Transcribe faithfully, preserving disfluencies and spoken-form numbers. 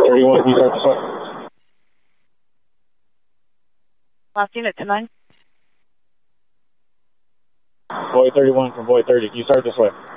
thirty-one, can you start this way? Last unit, ten nine. Boy thirty-one from Boy thirty, can you start this way?